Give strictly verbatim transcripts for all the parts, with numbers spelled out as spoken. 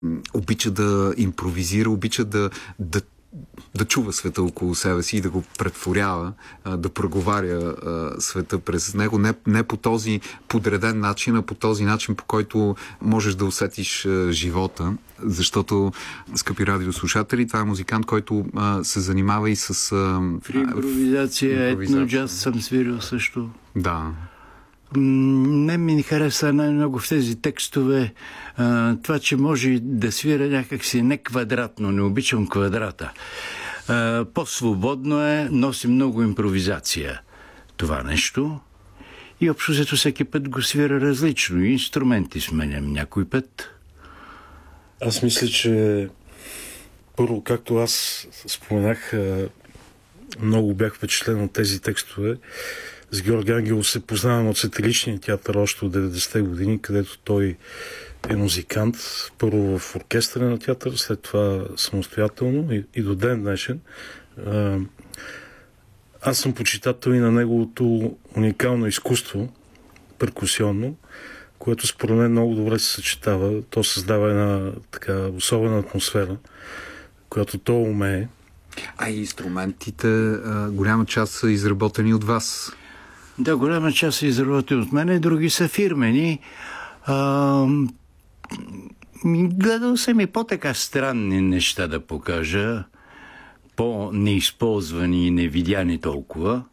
обича да импровизира, обича да, да да чува света около себе си и да го претворява, да преговаря света през него. Не, не по този подреден начин, а по този начин, по който можеш да усетиш живота. Защото, скъпи радиослушатели, това е музикант, който а, се занимава и с... А, При импровизация, етноджаз съм свирил също. Да. Не ми хареса най-много в тези текстове а, това, че може да свира някакси не квадратно, не обичам квадрата. А, по-свободно е, носи много импровизация това нещо и общо взето всеки път го свира различно. Инструменти сменям някой път. Аз мисля, че първо, както аз споменах, много бях впечатлен от тези текстове. С Георги Ангелов се познавам от сателичния театър още от деветдесетте години, където той е музикант. Първо в оркестъра на театър, след това самостоятелно и, и до ден днешен. Аз съм почитател и на неговото уникално изкуство, перкусионно, което според мен много добре се съчетава. То създава една така особена атмосфера, която то умее. А и инструментите, голяма част са изработени от вас. Да, голяма част са изработени от мен, други са фирмени. А, гледал съм и по-така странни неща да покажа, по-неизползвани и невидяни толкова.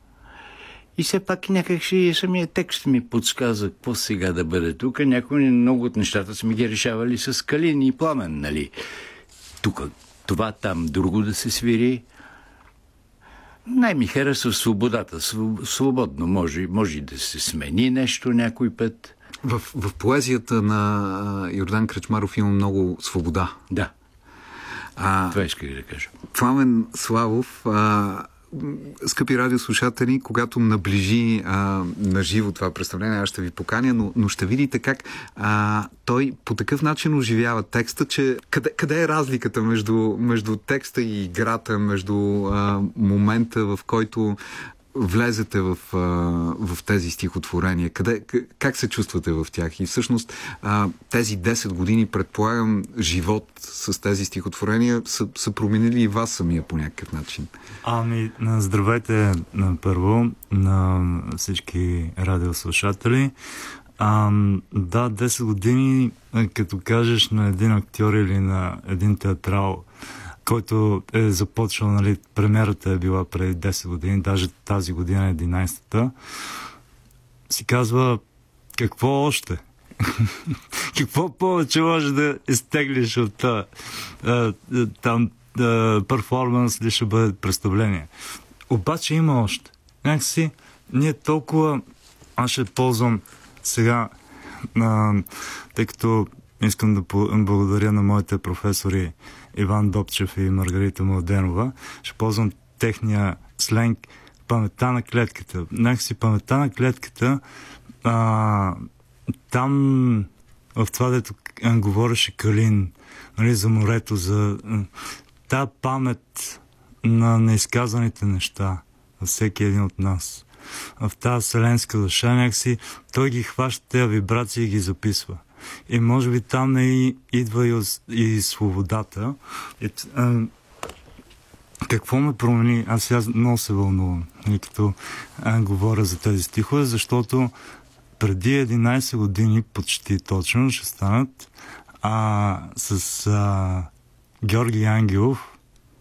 И все пак някакси самия текст ми подсказа какво сега да бъде тук. Някои много от нещата са ми ги решавали с Калин и Пламен, нали? Тук това, там, друго да се свири. Най-ми харесва свободата. Свободно може, може да се смени нещо някой път. В, в поезията на Йордан Кръчмаров има много свобода. Да. А, това исках да кажа. Пламен Славов, а, скъпи радиослушатели, когато наближи а, на живо това представление, аз ще ви поканя, но, но ще видите как а, той по такъв начин оживява текста, че къде, къде е разликата между, между текста и играта, между а, момента, в който влезете в, а, в тези стихотворения? Къде, как се чувствате в тях? И всъщност а, тези десет години, предполагам, живот с тези стихотворения са, са променили и вас самия по някакъв начин. Ами, здравейте на първо на всички радиослушатели. А, да, десет години, като кажеш на един актьор или на един театрал, който е започвал, нали, премиерата е била преди десет години, даже тази година е единайсетата, си казва, какво още? Какво повече може да изтеглиш от а, а, там а, перформанс ли ще бъде представление? Обаче има още. Някакси ние толкова, аз ще ползвам сега, а, тъй като искам да благодаря на моите професори Иван Добчев и Маргарита Младенова. Ще ползвам техния сленг паметта на клетката. Някакси паметта на клетката, а, там в това, дето говореше Калин, нали, за морето, за та памет на неизказаните неща на всеки един от нас. В тази вселенска душа някакси той ги хваща тези вибрации и ги записва. И може би там и идва и, и свободата. И, а, какво ме промени? Аз сега много се вълнувам, и като а, говоря за тези стихове, защото преди единайсет години, почти точно, ще станат, а, с а, Георги Ангелов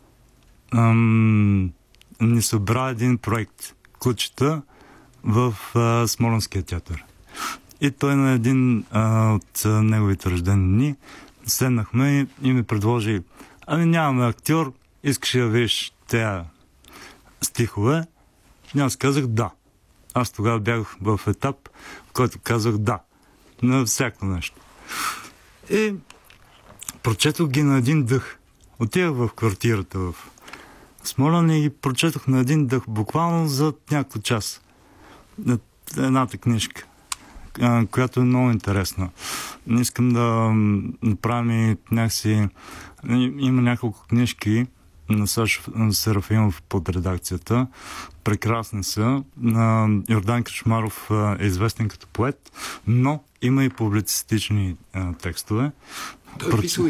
ам, ни събра един проект Кучета в а, Смолянския театър. И той на един а, от а, неговите рождени дни седнахме и, и ми предложи, ами нямаме актьор, искаш да видиш тези стихове? И аз казах да. Аз тогава бях в етап, в който казах да на всяко нещо. И прочетох ги на един дъх. Отидах в квартирата в Смолян и ги прочетох на един дъх, буквално за няколко час. Едната книжка, която е много интересна. Искам да направим някакси... Има няколко книжки на Сашо Серафимов под редакцията. Прекрасни са. Йордан Кръчмаров е известен като поет, но има и публицистични текстове. Той е писал